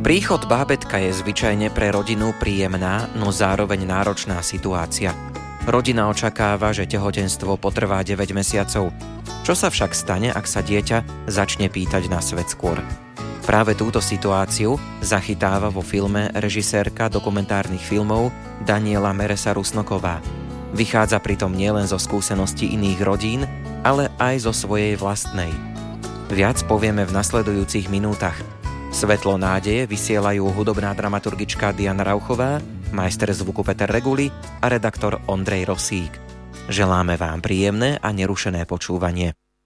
Príchod bábätka je zvyčajne pre rodinu príjemná, no zároveň náročná situácia. Rodina očakáva, že tehotenstvo potrvá 9 mesiacov. Čo sa však stane, ak sa dieťa začne pýtať na svet skôr? Práve túto situáciu zachytáva vo filme režisérka dokumentárnych filmov Daniela Meresa Rusnoková. Vychádza pritom nielen zo skúseností iných rodín, ale aj zo svojej vlastnej. Viac povieme v nasledujúcich minútach. Svetlo nádeje vysielajú hudobná dramaturgička Diana Rauchová, majster zvuku Peter Reguli a redaktor Ondrej Rosík. Želáme vám príjemné a nerušené počúvanie.